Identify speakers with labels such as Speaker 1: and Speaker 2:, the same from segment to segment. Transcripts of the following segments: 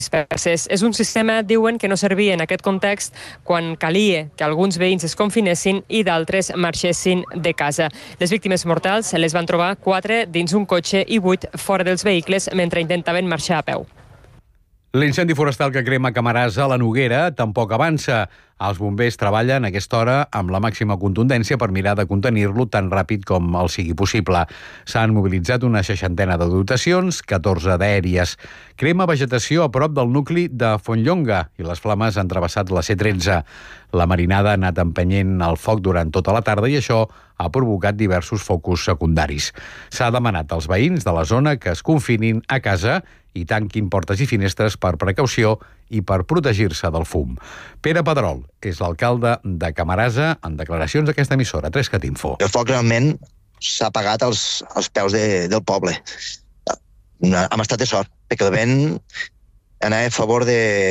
Speaker 1: disperses. És un sistema, diuen, que no servia en aquest context quan calia que alguns veïns es confinessin i d'altres marxessin de casa. Les víctimes mortals les van trobar 4 dins un cotxe i 8 fora dels vehicles mentre intentaven marxar a peu.
Speaker 2: L'incendi forestal que crema Camarasa a la Noguera tampoc avança. Els bombers treballen a aquesta hora amb la màxima contundència per mirar de contenir-lo tan ràpid com el sigui possible. S'han mobilitzat una 60 de dotacions, 14 d'aèries. Crema vegetació a prop del nucli de Fontlonga i les flames han travessat la C13. La marinada ha anat empenyent el foc durant tota la tarda i això ha provocat diversos focus secundaris. S'ha demanat als veïns de la zona que es confinin a casa i tanquin portes i finestres per precaució i per protegir-se del fum. Pere Pedrol és l'alcalde de Camarasa en declaracions a aquesta emissora, 3cat Info.
Speaker 3: El foc realment s'ha apagat als peus del poble. Hem estat de sort, perquè el vent anava a favor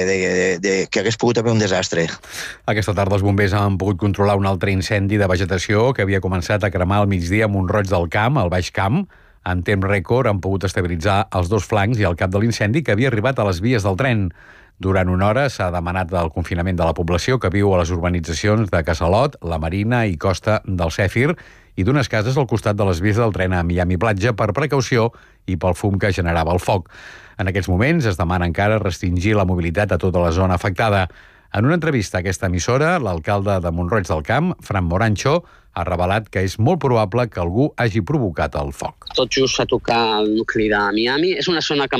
Speaker 3: de que hagués pogut haver un desastre.
Speaker 2: Aquesta tarda els bombers han pogut controlar un altre incendi de vegetació que havia començat a cremar al migdia a Mont-roig del Camp, al Baix Camp. En temps rècord han pogut estabilitzar els 2 flancs i el cap de l'incendi que havia arribat a les vies del tren. Durant una hora s'ha demanat el confinament de la població que viu a les urbanitzacions de Casalot, la Marina i Costa del Cèfir i d'unes cases al costat de les vies del tren a Miami Platja per precaució i pel fum que generava el foc. En aquests moments es demana encara restringir la mobilitat a tota la zona afectada. En una entrevista a aquesta emissora, l'alcalde de Mont-roig del Camp, Fran Morancho, ha revelat que és molt probable que algú hagi provocat el foc.
Speaker 4: Tot just a tocar el nucli de Miami. És una zona que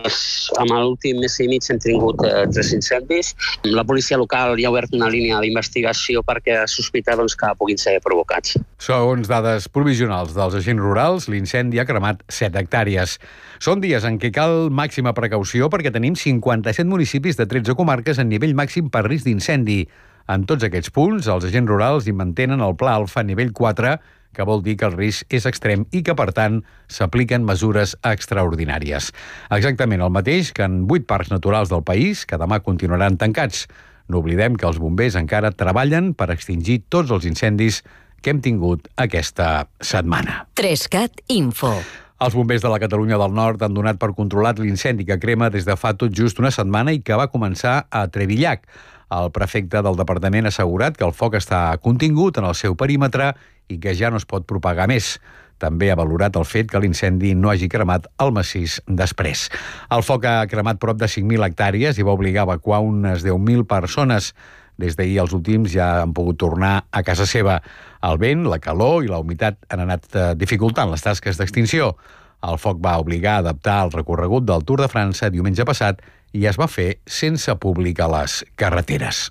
Speaker 4: amb l'últim mes i mig hem tingut 3 incendis. La policia local ja ha obert una línia d'investigació perquè sospita que puguin ser provocats.
Speaker 2: Segons dades provisionals dels agents rurals, l'incendi ha cremat 7 hectàrees. Són dies en què cal màxima precaució perquè tenim 57 municipis de 13 comarques en nivell màxim per risc d'incendi. En tots aquests punts, els agents rurals hi mantenen el Pla Alfa nivell 4, que vol dir que el risc és extrem i que, per tant, s'apliquen mesures extraordinàries. Exactament el mateix que en 8 parcs naturals del país, que demà continuaran tancats. No oblidem que els bombers encara treballen per extingir tots els incendis que hem tingut aquesta setmana.
Speaker 5: 3cat Info.
Speaker 2: Els bombers de la Catalunya del Nord han donat per controlat l'incendi que crema des de fa tot just una setmana i que va començar a Trevillac. El prefecte del departament ha assegurat que el foc està contingut en el seu perímetre i que ja no es pot propagar més. També ha valorat el fet que l'incendi no hagi cremat el massís després. El foc ha cremat prop de 5.000 hectàrees i va obligar a evacuar unes 10.000 persones. Des d'ahir els últims ja han pogut tornar a casa seva. El vent, la calor i la humitat han anat dificultant les tasques d'extinció. El foc va obligar a adaptar el recorregut del Tour de França diumenge passat i es va fer sense públic a les carreteres.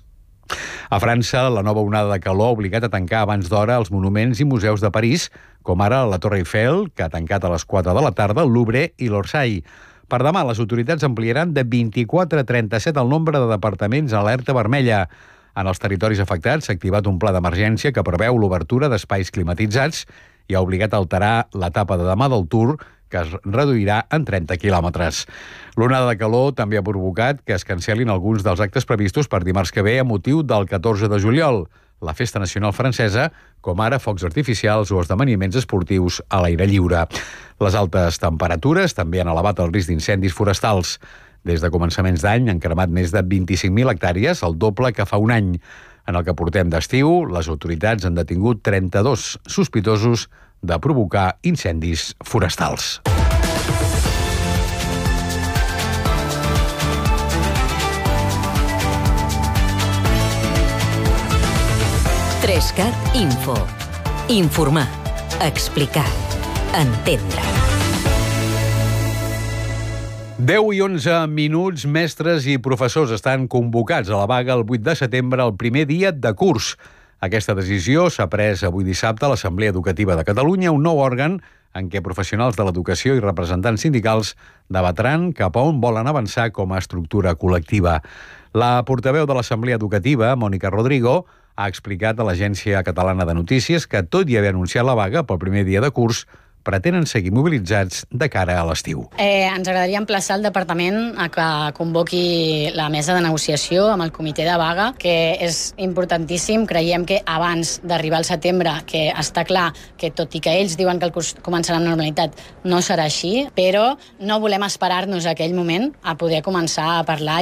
Speaker 2: A França, la nova onada de calor ha obligat a tancar abans d'hora els monuments i museus de París, com ara la Torre Eiffel, que ha tancat a les 4 de la tarda, el Louvre i l'Orsay. Per demà, les autoritats ampliaran de 24 a 37 el nombre de departaments a alerta vermella. En els territoris afectats s'ha activat un pla d'emergència que preveu l'obertura d'espais climatitzats i ha obligat a alterar l'etapa de demà del Tour, que es reduirà en 30 quilòmetres. L'onada de calor també ha provocat que es cancel·lin alguns dels actes previstos per dimarts que ve a motiu del 14 de juliol, la Festa Nacional Francesa, com ara focs artificials o esdeveniments esportius a l'aire lliure. Les altes temperatures també han elevat el risc d'incendis forestals. Des de començaments d'any han cremat més de 25.000 hectàrees, el doble que fa un any. En el que portem d'estiu, les autoritats han detingut 32 sospitosos de provocar incendis forestals.
Speaker 5: Trescat Info. Informar, explicar, entendre.
Speaker 2: 10 i 11 minuts, mestres i professors estan convocats a la vaga el 8 de setembre, el primer dia de curs. Aquesta decisió s'ha pres avui dissabte a l'Assemblea Educativa de Catalunya, un nou òrgan en què professionals de l'educació i representants sindicals debatran cap a on volen avançar com a estructura col·lectiva. La portaveu de l'Assemblea Educativa, Mònica Rodrigo, ha explicat a l'Agència Catalana de Notícies que, tot i haver anunciat la vaga pel primer dia de curs, pretenen seguir mobilitzats de cara a l'estiu.
Speaker 6: Ens agradaria emplaçar el departament a que convoqui la mesa de negociació amb el comitè de vaga, que és importantíssim. Creiem que abans d'arribar al setembre, que està clar que tot i que ells diuen que el curs començarà amb normalitat, no serà així, però no volem esperar-nos a aquell moment a poder començar a parlar